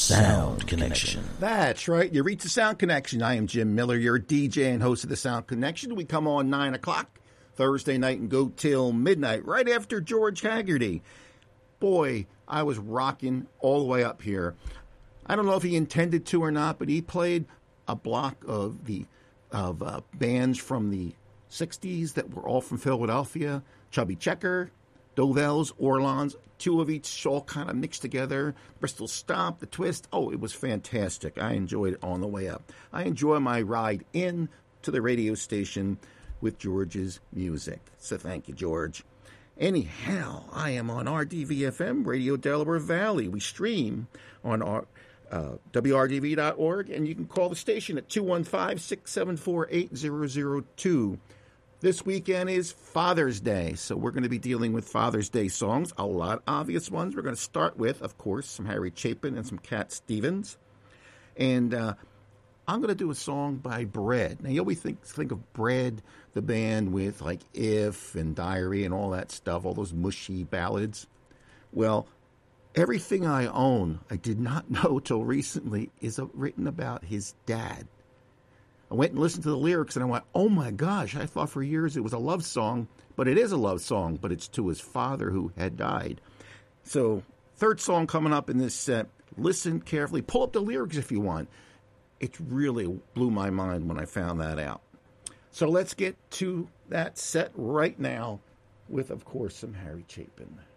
Sound Connection. That's right. You reach the Sound Connection. I am Jim Miller, your DJ and host of the Sound Connection. We come on 9 o'clock Thursday night and go till midnight, right after George Haggerty. Boy, I was rocking all the way up here. I don't know if he intended to or not, but he played a block of bands from the 60s that were all from Philadelphia. Chubby Checker, Dovell's, Orlons, two of each all kind of mixed together. Bristol Stomp, The Twist. Oh, it was fantastic. I enjoyed it on the way up. I enjoy my ride in to the radio station with George's music. So thank you, George. Anyhow, I am on RDVFM, Radio Delaware Valley. We stream on our WRDV.org, and you can call the station at 215-674-8002. This weekend is Father's Day, so we're going to be dealing with Father's Day songs, a lot of obvious ones. We're going to start with, of course, some Harry Chapin and some Cat Stevens. And I'm going to do a song by Bread. Now, you always think of Bread, the band with like If and Diary and all that stuff, all those mushy ballads. Well, Everything I Own, I did not know till recently, is written about his dad. I went and listened to the lyrics, and I went, oh, my gosh, I thought for years it was a love song, but it is a love song, but it's to his father who had died. So, third song coming up in this set, listen carefully. Pull up the lyrics if you want. It really blew my mind when I found that out. So let's get to that set right now with, of course, some Harry Chapin.